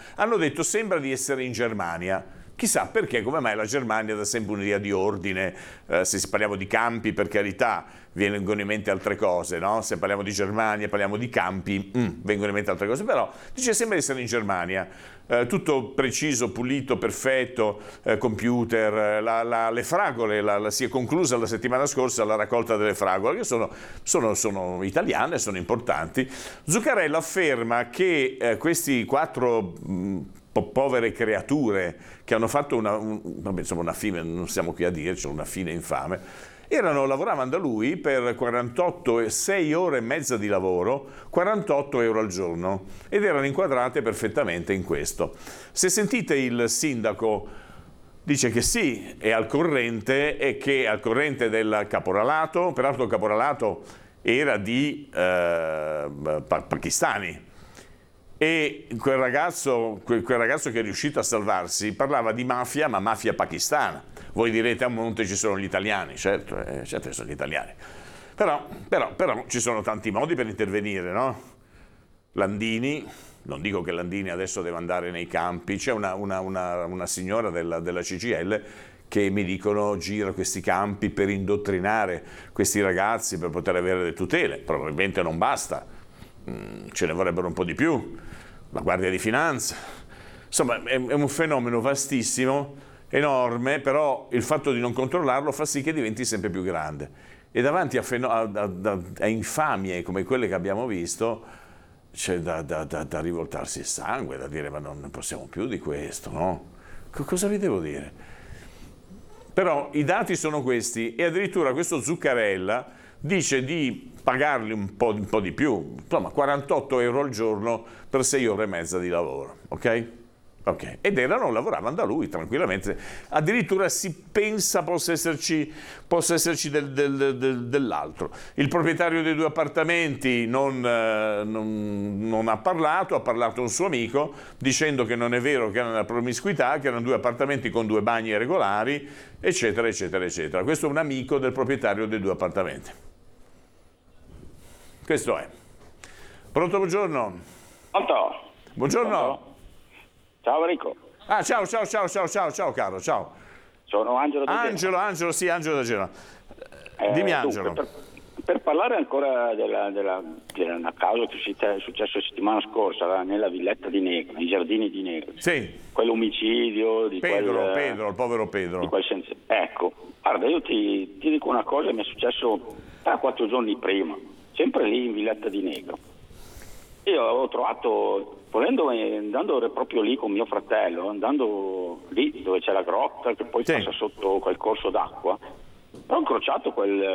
hanno detto sembra di essere in Germania. Chissà perché, come mai la Germania dà sempre un'idea di ordine, se parliamo di campi, per carità, vengono in mente altre cose, no? Se parliamo di Germania, parliamo di campi, vengono in mente altre cose, però dice sembra di essere in Germania, tutto preciso, pulito, perfetto, computer, le fragole, si è conclusa la settimana scorsa la raccolta delle fragole, che sono italiane, sono importanti. Zuccarello afferma che questi 4 povere creature che hanno fatto una fine, non siamo qui a dircelo, una fine infame, lavoravano da lui per 6 ore e mezza di lavoro, 48 euro al giorno, ed erano inquadrate perfettamente in questo. Se sentite il sindaco dice che sì, è al corrente, e che è al corrente del caporalato, peraltro il caporalato era di pakistani. E quel ragazzo che è riuscito a salvarsi parlava di mafia, ma mafia pakistana. Voi direte a monte ci sono gli italiani, certo sono gli italiani. Però ci sono tanti modi per intervenire, no? Landini, non dico che Landini adesso deve andare nei campi, c'è una signora della CGIL che mi dicono gira questi campi per indottrinare questi ragazzi, per poter avere le tutele. Probabilmente non basta. Ce ne vorrebbero un po' di più, la Guardia di Finanza, insomma è un fenomeno vastissimo, enorme, però il fatto di non controllarlo fa sì che diventi sempre più grande, e davanti a infamie come quelle che abbiamo visto c'è da rivoltarsi il sangue, da dire ma non ne possiamo più di questo, no? Cosa vi devo dire? Però i dati sono questi, e addirittura questo Zuccarella dice di pagarli un po' di più, insomma 48 euro al giorno per 6 ore e mezza di lavoro, ok? Ed lavoravano da lui tranquillamente, addirittura si pensa possa esserci dell'altro. Il proprietario dei 2 appartamenti non ha parlato un suo amico dicendo che non è vero, che era una promiscuità, che erano 2 appartamenti con 2 bagni regolari, eccetera eccetera eccetera. Questo è un amico del proprietario dei 2 appartamenti. Questo è. Pronto, buongiorno. Pronto? Buongiorno. Pronto? Ciao Enrico. Ciao caro, ciao. Sono Angelo da Genova. Angelo da Genova. Dimmi Angelo. Dunque, per parlare ancora della causa che è successa la settimana scorsa nella villetta di Negro, nei giardini di Negro. Sì. Quell'omicidio di Pedro, il povero Pedro. Ecco, guarda, io ti dico una cosa che mi è successo 3-4 giorni prima, sempre lì in villetta di Negro. Io ho trovato, andando proprio lì con mio fratello, andando lì dove c'è la grotta che poi passa sotto quel corso d'acqua, ho incrociato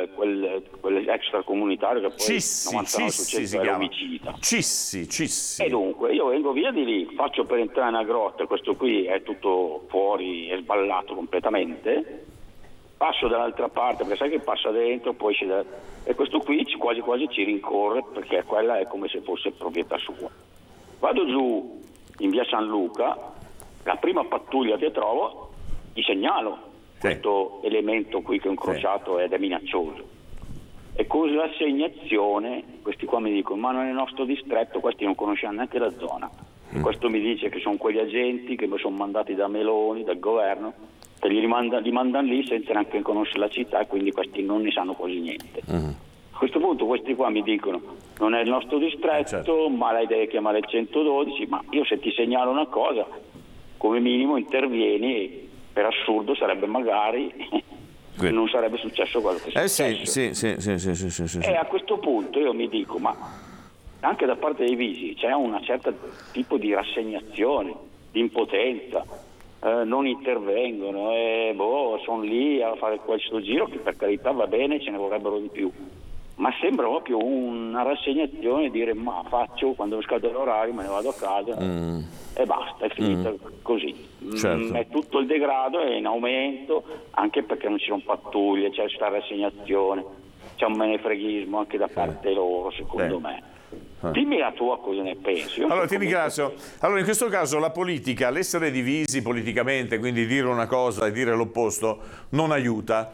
quell'extracomunitario che poi 99% è l'omicida. Cissi. E dunque io vengo via di lì, faccio per entrare nella grotta, questo qui è tutto fuori, è sballato completamente, passo dall'altra parte perché sai che passa dentro, poi esce e questo qui quasi ci rincorre perché quella è come se fosse proprietà sua. Vado giù in via San Luca, la prima pattuglia che trovo, gli segnalo questo elemento qui che ho incrociato ed è minaccioso. E con la segnazione questi qua mi dicono ma non è il nostro distretto, questi non conosciamo neanche la zona. Questo mi dice che sono quegli agenti che mi sono mandati da Meloni, dal governo, che li mandano lì senza neanche conoscere la città, e quindi questi non ne sanno quasi niente. A questo punto questi qua mi dicono non è il nostro distretto, ma l'hai da chiamare il 112, ma io se ti segnalo una cosa come minimo intervieni, per assurdo sarebbe magari non sarebbe successo quello che è successo. Sì. E a questo punto io mi dico ma anche da parte dei vigili c'è un certo tipo di rassegnazione, di impotenza, non intervengono e sono lì a fare questo giro che per carità va bene, ce ne vorrebbero di più, ma sembra proprio una rassegnazione, dire ma faccio quando mi scade l'orario me ne vado a casa e basta, è finita così. Certo. È tutto il degrado, è in aumento, anche perché non ci sono pattuglie, c'è questa rassegnazione, c'è un menefreghismo anche da parte loro, secondo me. Dimmi la tua, cosa ne pensi? Allora ti ringrazio. Allora in questo caso la politica, l'essere divisi politicamente, quindi dire una cosa e dire l'opposto, non aiuta.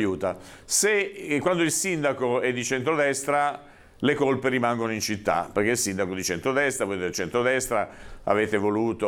Se quando il sindaco è di centrodestra le colpe rimangono in città, perché il sindaco di centrodestra, voi del centrodestra avete voluto